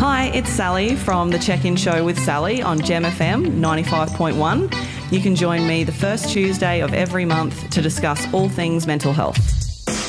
Hi, it's Sally from The Check-In Show with Sally on Gem FM 95.1. You can join me the first Tuesday of every month to discuss all things mental health.